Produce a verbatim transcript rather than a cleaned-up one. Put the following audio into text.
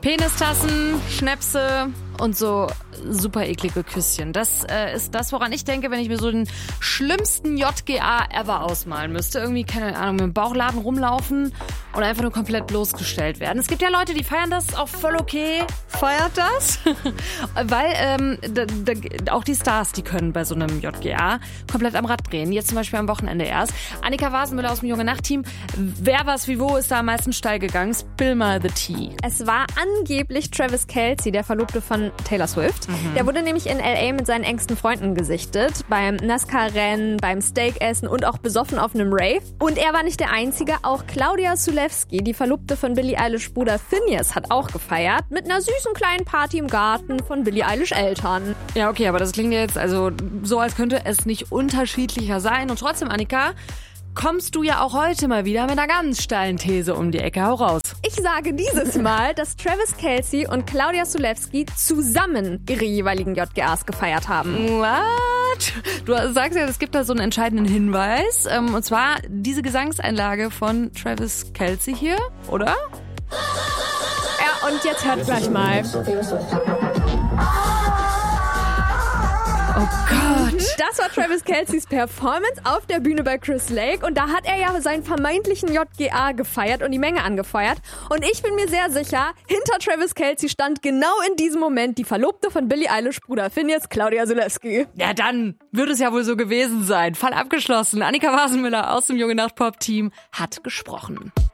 Penistassen, Schnäpse und so super eklige Küsschen. Das äh, ist das, woran ich denke, wenn ich mir so den schlimmsten J G A ever ausmalen müsste. Irgendwie, keine Ahnung, mit dem Bauchladen rumlaufen und einfach nur komplett bloßgestellt werden. Es gibt ja Leute, die feiern das auch voll okay. Feiert das? Weil ähm, da, da, auch die Stars, die können bei so einem J G A komplett am Rad drehen. Jetzt zum Beispiel am Wochenende erst. Annika Wasenmüller aus dem Junge-Nacht-Team. Wer, was, wie, wo ist da am meisten steil gegangen? Spill mal the tea. Es war angeblich Travis Kelce, der Verlobte von Taylor Swift. Mhm. Der wurde nämlich in L A mit seinen engsten Freunden gesichtet. Beim NASCAR-Rennen, beim Steakessen und auch besoffen auf einem Rave. Und er war nicht der Einzige. Auch Claudia Sulewski, die Verlobte von Billie Eilish Bruder Finneas, hat auch gefeiert. Mit einer süßen kleinen Party im Garten von Billie Eilish Eltern. Ja, okay, aber das klingt jetzt also so, als könnte es nicht unterschiedlicher sein. Und trotzdem, Annika, kommst du ja auch heute mal wieder mit einer ganz steilen These um die Ecke. Hau raus. Ich sage dieses Mal, dass Travis Kelce und Claudia Sulewski zusammen ihre jeweiligen J G As gefeiert haben. What? Du sagst ja, es gibt da so einen entscheidenden Hinweis. Und zwar diese Gesangseinlage von Travis Kelce hier, oder? Ja, und jetzt hört gleich mal. Oh Gott. Das war Travis Kelces Performance auf der Bühne bei Chris Lake und da hat er ja seinen vermeintlichen J G A gefeiert und die Menge angefeuert. Und ich bin mir sehr sicher, hinter Travis Kelce stand genau in diesem Moment die Verlobte von Billie Eilish Bruder Finneas, Claudia Sulewski. Ja, dann würde es ja wohl so gewesen sein. Fall abgeschlossen. Annika Wasenmüller aus dem Junge-Nacht-Pop-Team hat gesprochen.